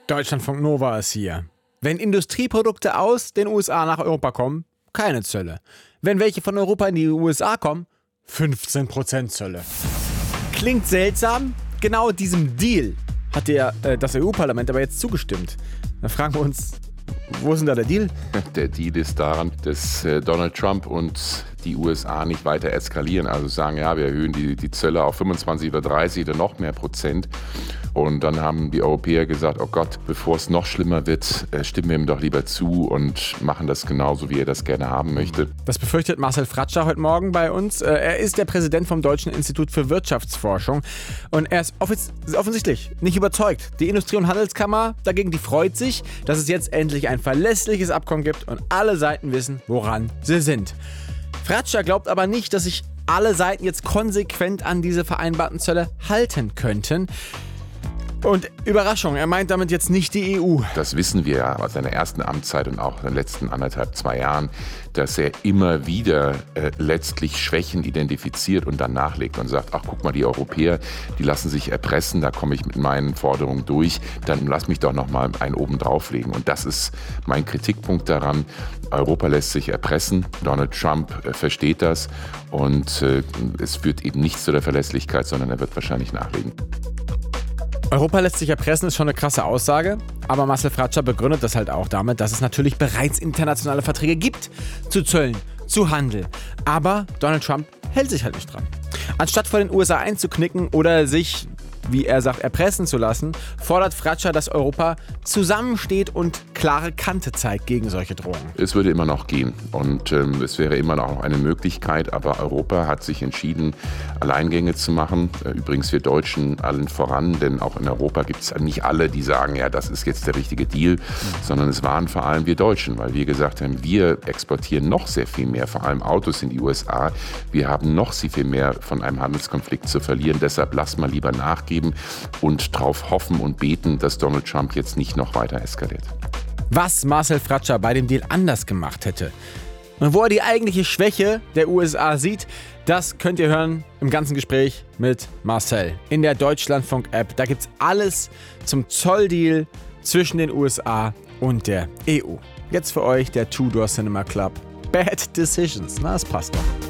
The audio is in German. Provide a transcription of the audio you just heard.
Deutschlandfunk Nova ist hier. Wenn Industrieprodukte aus den USA nach Europa kommen, keine Zölle. Wenn welche von Europa in die USA kommen, 15% Zölle. Klingt seltsam? Genau diesem Deal hat das EU-Parlament aber jetzt zugestimmt. Da fragen wir uns, wo ist denn da der Deal? Der Deal ist daran, dass Donald Trump und die USA nicht weiter eskalieren. Also sagen, ja, wir erhöhen die Zölle auf 25 oder 30 oder noch mehr Prozent. Und dann haben die Europäer gesagt, oh Gott, bevor es noch schlimmer wird, stimmen wir ihm doch lieber zu und machen das genauso, wie er das gerne haben möchte. Das befürchtet Marcel Fratscher heute Morgen bei uns. Er ist der Präsident vom Deutschen Institut für Wirtschaftsforschung. Und er ist offensichtlich nicht überzeugt. Die Industrie- und Handelskammer dagegen, die freut sich, dass es jetzt endlich ein verlässliches Abkommen gibt und alle Seiten wissen, woran sie sind. Fratscher glaubt aber nicht, dass sich alle Seiten jetzt konsequent an diese vereinbarten Zölle halten könnten. Und Überraschung, er meint damit jetzt nicht die EU. Das wissen wir ja aus seiner ersten Amtszeit und auch in den letzten 2 Jahren, dass er immer wieder letztlich Schwächen identifiziert und dann nachlegt und sagt, ach guck mal, die Europäer, die lassen sich erpressen, da komme ich mit meinen Forderungen durch, dann lass mich doch noch mal einen oben drauflegen. Und das ist mein Kritikpunkt daran. Europa lässt sich erpressen, Donald Trump versteht das und es führt eben nicht zu der Verlässlichkeit, sondern er wird wahrscheinlich nachlegen. Europa lässt sich erpressen, ist schon eine krasse Aussage. Aber Marcel Fratscher begründet das halt auch damit, dass es natürlich bereits internationale Verträge gibt zu Zöllen, zu Handel. Aber Donald Trump hält sich halt nicht dran. Anstatt vor den USA einzuknicken oder sich, wie er sagt, erpressen zu lassen, fordert Fratscher, dass Europa zusammensteht und klare Kante zeigt gegen solche Drohungen. Es würde immer noch gehen und es wäre immer noch eine Möglichkeit, aber Europa hat sich entschieden, Alleingänge zu machen. Übrigens wir Deutschen allen voran, denn auch in Europa gibt es nicht alle, die sagen, ja, das ist jetzt der richtige Deal, sondern es waren vor allem wir Deutschen, weil wir gesagt haben, wir exportieren noch sehr viel mehr, vor allem Autos in die USA. Wir haben noch sehr viel mehr von einem Handelskonflikt zu verlieren, deshalb lass mal lieber nachgeben und darauf hoffen und beten, dass Donald Trump jetzt nicht noch weiter eskaliert. Was Marcel Fratscher bei dem Deal anders gemacht hätte und wo er die eigentliche Schwäche der USA sieht, das könnt ihr hören im ganzen Gespräch mit Marcel in der Deutschlandfunk-App. Da gibt's alles zum Zolldeal zwischen den USA und der EU. Jetzt für euch der Two Door Cinema Club. Bad Decisions, na, das passt doch.